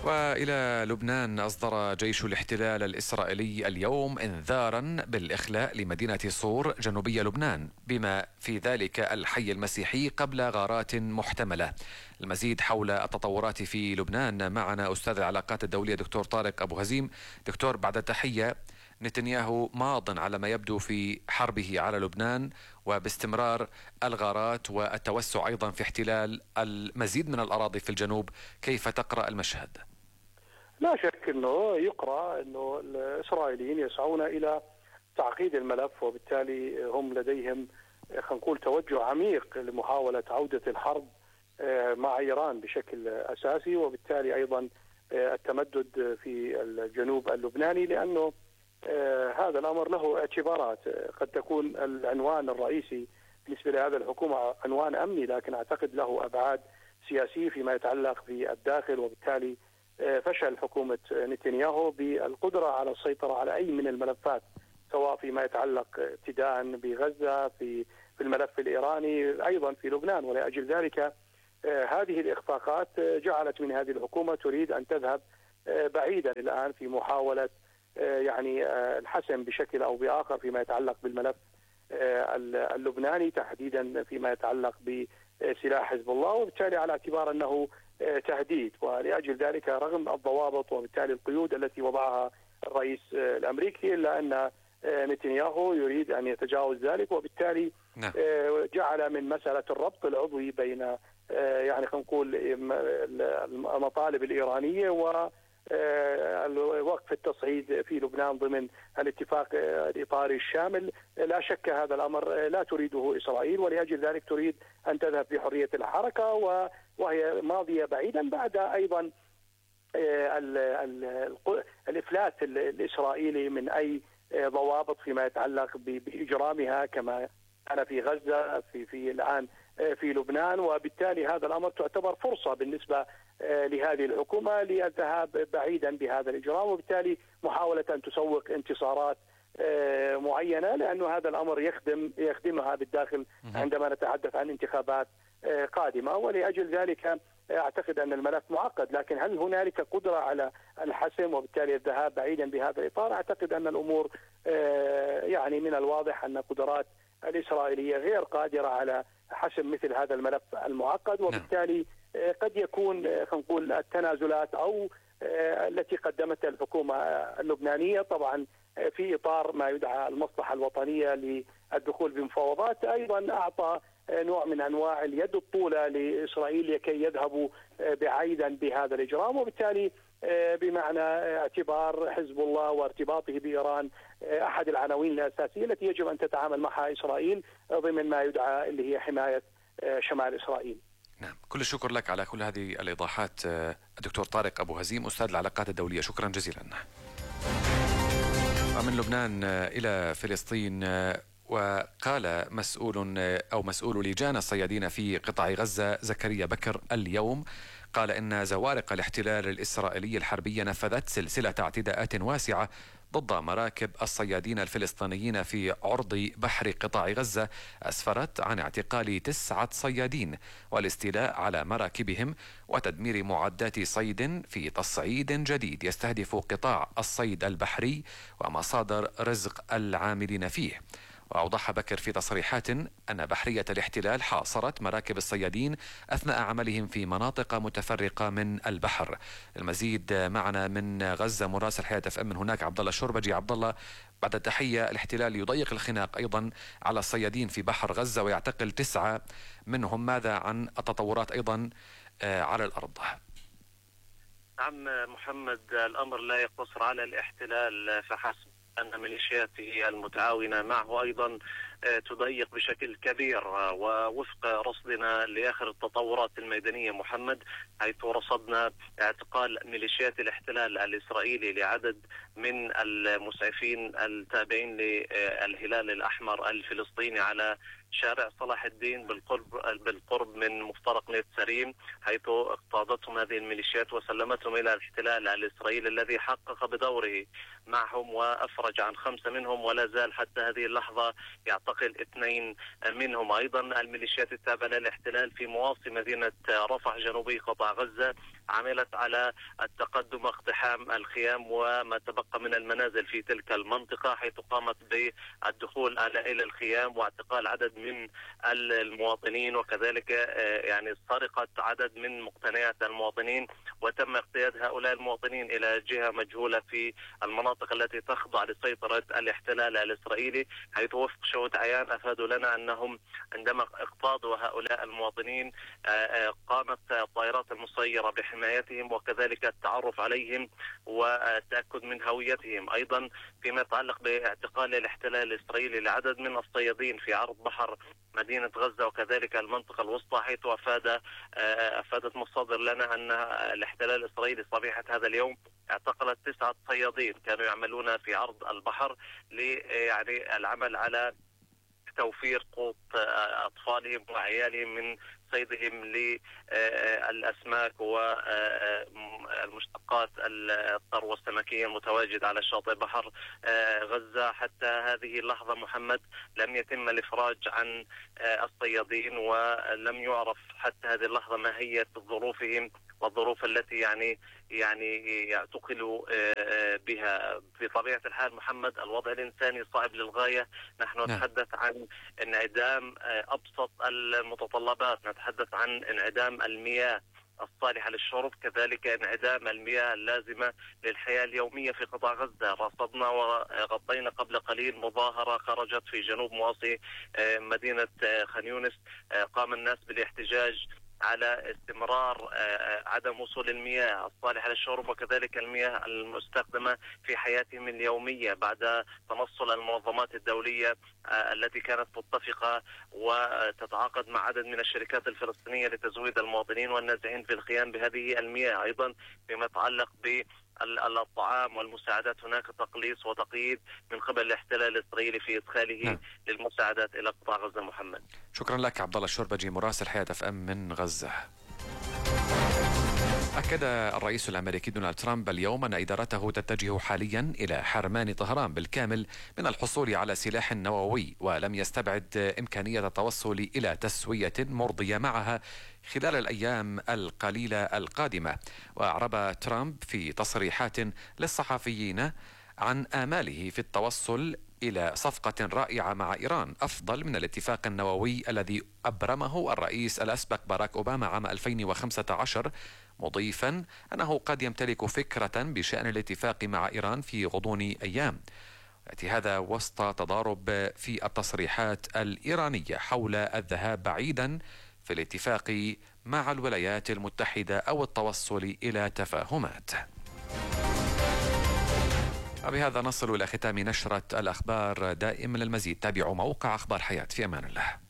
وإلى لبنان، أصدر جيش الاحتلال الإسرائيلي اليوم إنذارا بالإخلاء لمدينة صور جنوبي لبنان، بما في ذلك الحي المسيحي، قبل غارات محتملة. المزيد حول التطورات في لبنان معنا أستاذ العلاقات الدولية دكتور طارق أبو هزيم. دكتور، بعد التحية، نتنياهو ماض على ما يبدو في حربه على لبنان وباستمرار الغارات والتوسع أيضا في احتلال المزيد من الأراضي في الجنوب. كيف تقرأ المشهد؟ لا شك أنه يقرأ أنه الإسرائيليين يسعون إلى تعقيد الملف، وبالتالي هم لديهم خلينا نقول توجه عميق لمحاولة عودة الحرب مع إيران بشكل أساسي، وبالتالي أيضا التمدد في الجنوب اللبناني، لأنه هذا الأمر له اعتبارات. قد تكون العنوان الرئيسي بالنسبة لهذه الحكومة عنوان أمني، لكن أعتقد له أبعاد سياسية فيما يتعلق بالداخل، وبالتالي فشل حكومة نتنياهو بالقدرة على السيطرة على أي من الملفات، سواء فيما يتعلق ابتداء بغزة، في الملف الإيراني، أيضا في لبنان. ولأجل ذلك هذه الإخفاقات جعلت من هذه الحكومة تريد أن تذهب بعيدا الآن في محاولة يعني الحسم بشكل أو بآخر فيما يتعلق بالملف اللبناني، تحديدا فيما يتعلق بسلاح حزب الله، وبالتالي على اعتبار أنه تهديد. ولأجل ذلك رغم الضوابط وبالتالي القيود التي وضعها الرئيس الأمريكي، إلا أن نتنياهو يريد أن يتجاوز ذلك، وبالتالي جعل من مسألة الربط العضوي بين يعني خلينا نقول المطالب الإيرانية ووقف التصعيد في لبنان ضمن الاتفاق الإطاري الشامل. لا شك هذا الأمر لا تريده إسرائيل، ولأجل ذلك تريد أن تذهب بحرية الحركة، وهي ماضية بعيدا بعد أيضا الإفلات الإسرائيلي من أي ضوابط فيما يتعلق بإجرامها، كما كان في غزة في الآن في لبنان. وبالتالي هذا الأمر تعتبر فرصة بالنسبة لهذه الحكومة للذهاب بعيدا بهذا الإجرام، وبالتالي محاولة أن تسوق انتصارات معينة، لأنه هذا الأمر يخدمها بالداخل عندما نتحدث عن انتخابات قادمة. ولأجل ذلك أعتقد أن الملف معقد، لكن هل هنالك قدرة على الحسم وبالتالي الذهاب بعيدا بهذا الإطار؟ أعتقد أن الأمور يعني من الواضح أن قدرات الإسرائيلية غير قادرة على حسم مثل هذا الملف المعقد، وبالتالي قد يكون خلينا نقول التنازلات أو التي قدمتها الحكومة اللبنانية طبعا في إطار ما يدعى المصلحة الوطنية للدخول بمفاوضات، أيضا أعطى نوع من أنواع اليد الطولة لإسرائيل لكي يذهبوا بعيدا بهذا الإجرام، وبالتالي بمعنى اعتبار حزب الله وارتباطه بإيران أحد العناوين الأساسية التي يجب أن تتعامل معها إسرائيل ضمن ما يدعى اللي هي حماية شمال إسرائيل. نعم، كل الشكر لك على كل هذه الإيضاحات الدكتور طارق أبو هزيم، أستاذ العلاقات الدولية. شكرا جزيلا. ومن لبنان إلى فلسطين، وقال مسؤول لجان الصيادين في قطاع غزة زكريا بكر اليوم، قال إن زوارق الاحتلال الإسرائيلي الحربية نفذت سلسلة اعتداءات واسعة ضد مراكب الصيادين الفلسطينيين في عرض بحر قطاع غزة، أسفرت عن اعتقال 9 صيادين والاستيلاء على مراكبهم وتدمير معدات صيد في تصعيد جديد يستهدف قطاع الصيد البحري ومصادر رزق العاملين فيه. وأوضح بكر في تصريحات أن بحرية الاحتلال حاصرت مراكب الصيادين أثناء عملهم في مناطق متفرقة من البحر. المزيد معنا من غزة مراسل حياة FM من هناك عبد الله الشربجي. عبد الله، بعد التحية، الاحتلال يضيق الخناق أيضا على الصيادين في بحر غزة ويعتقل 9 منهم. ماذا عن التطورات أيضا على الأرض؟ نعم محمد، الأمر لا يقتصر على الاحتلال فحسب، أن ميليشياته المتعاونة معه أيضا تضيق بشكل كبير. ووفق رصدنا لآخر التطورات الميدانية محمد، حيث رصدنا اعتقال ميليشيات الاحتلال الإسرائيلي لعدد من المسعفين التابعين للهلال الأحمر الفلسطيني على شارع صلاح الدين بالقرب من مفترق نيت سريم، حيث اقتادتهم هذه الميليشيات وسلمتهم إلى الاحتلال الإسرائيلي الذي حقق بدوره معهم وأفرج عن 5 منهم، ولا زال حتى هذه اللحظة يعتقل 2 منهم. أيضا الميليشيات التابعة للاحتلال في مواصي مدينة رفح جنوبي قطاع غزة عملت على التقدم واقتحام الخيام وما تبقى من المنازل في تلك المنطقة، حيث قامت بالدخول إلى الخيام واعتقال عدد من المواطنين، وكذلك يعني سرقة عدد من مقتنيات المواطنين، وتم اقتياد هؤلاء المواطنين إلى جهة مجهولة في المناطق التي تخضع لسيطرة الاحتلال الإسرائيلي، حيث وفق شهود عيان أفادوا لنا أنهم عندما اقتاضوا هؤلاء المواطنين قامت الطائرات المسيرة بحمايتهم وكذلك التعرف عليهم والتأكد من هويتهم. أيضا فيما يتعلق باعتقال الاحتلال الإسرائيلي لعدد من الصيادين في عرض بحر مدينة غزة وكذلك المنطقة الوسطى، حيث أفادت مصادر لنا أن الاحتلال الإسرائيلي صبيحة هذا اليوم اعتقلت 9 صيادين كانوا يعملون في عرض البحر يعني العمل على توفير قوت أطفالهم وعيالهم من صيدهم للأسماك والمشتقات الثروة السمكية المتواجد على شاطئ بحر غزة. حتى هذه اللحظة محمد لم يتم الإفراج عن الصيادين، ولم يعرف حتى هذه اللحظة ماهية ظروفهم والظروف التي يعني يعتقلوا بها. في طبيعة الحال محمد الوضع الإنساني صعب للغاية، نحن نتحدث عن انعدام أبسط المتطلبات، نتحدث عن انعدام المياه الصالحة للشرب، كذلك انعدام المياه اللازمة للحياة اليومية في قطاع غزة. رصدنا وغطينا قبل قليل مظاهرة خرجت في جنوب مواصي مدينة خان يونس، قام الناس بالاحتجاج على استمرار عدم وصول المياه الصالحة للشرب وكذلك المياه المستخدمة في حياتهم اليومية بعد تنصل المنظمات الدولية التي كانت متفقة وتتعاقد مع عدد من الشركات الفلسطينية لتزويد المواطنين والنازحين في القيام بهذه المياه. أيضا فيما يتعلق بالطعام والمساعدات هناك تقليص وتقييد من قبل الاحتلال الإسرائيلي في إدخاله للمساعدات إلى قطاع غزة. محمد، شكرا لك عبد الله الشربجي مراسل حياة FM من غزة. أكد الرئيس الأمريكي دونالد ترامب اليوم أن إدارته تتجه حاليا إلى حرمان طهران بالكامل من الحصول على سلاح نووي، ولم يستبعد إمكانية التوصل إلى تسوية مرضية معها خلال الأيام القليلة القادمة. وأعرب ترامب في تصريحات للصحفيين عن آماله في التوصل إلى صفقة رائعة مع إيران أفضل من الاتفاق النووي الذي أبرمه الرئيس الأسبق باراك أوباما عام 2015، مضيفا أنه قد يمتلك فكرة بشأن الاتفاق مع إيران في غضون أيام. يأتي هذا وسط تضارب في التصريحات الإيرانية حول الذهاب بعيدا في الاتفاق مع الولايات المتحدة أو التوصل إلى تفاهمات. وبهذا نصل إلى ختام نشرة الأخبار. دائما للمزيد تابعوا موقع أخبار حياة. في أمان الله.